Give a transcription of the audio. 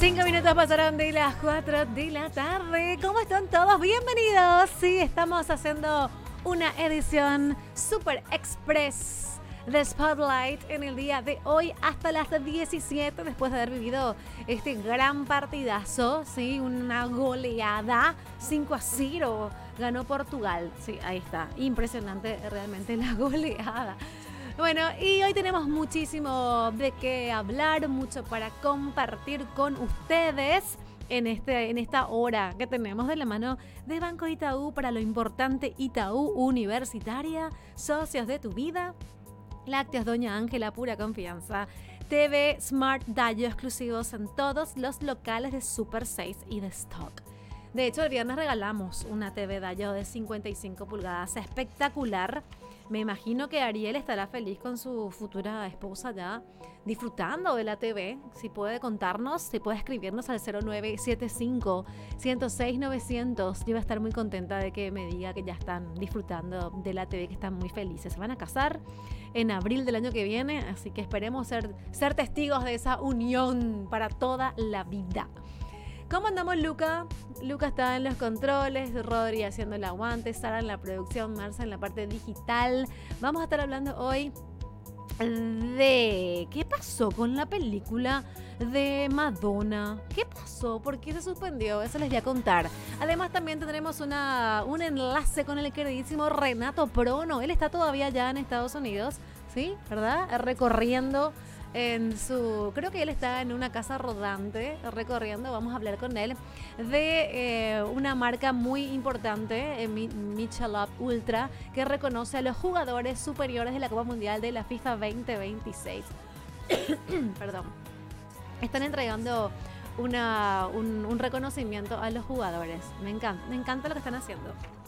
5 minutos pasaron de las 4 de la tarde. ¿Cómo están todos? Bienvenidos. Sí, estamos haciendo una edición super express de Spotlight en el día de hoy hasta las 17 después de haber vivido este gran partidazo, ¿sí? Una goleada 5-0 ganó Portugal. Sí, ahí está. Impresionante realmente la goleada. Bueno, y hoy tenemos muchísimo de qué hablar, mucho para compartir con ustedes en esta hora que tenemos de la mano de Banco Itaú para lo importante Itaú Universitaria, socios de tu vida, lácteos Doña Ángela, pura confianza, TV Smart Dallo exclusivos en todos los locales de Super 6 y de Stock. De hecho, el viernes regalamos una TV Dallo de 55 pulgadas espectacular. Me imagino que Ariel estará feliz con su futura esposa ya disfrutando de la TV. Si puede contarnos, si puede escribirnos al 0975-106-900. Yo voy a estar muy contenta de que me diga que ya están disfrutando de la TV, que están muy felices. Se van a casar en abril del año que viene, así que esperemos ser testigos de esa unión para toda la vida. ¿Cómo andamos, Luca? Luca está en los controles, Rodri haciendo el aguante, Sara en la producción, Marza en la parte digital. Vamos a estar hablando hoy de qué pasó con la película de Madonna. ¿Qué pasó? ¿Por qué se suspendió? Eso les voy a contar. Además también tendremos un enlace con el queridísimo Renato Prono. Él está todavía ya en Estados Unidos, ¿sí? ¿Verdad? Recorriendo creo que él está en una casa rodante recorriendo. Vamos a hablar con él de una marca muy importante, Michelob Ultra, que reconoce a los jugadores superiores de la Copa Mundial de la FIFA 2026. Perdón. Están entregando un reconocimiento a los jugadores. Me encanta lo que están haciendo.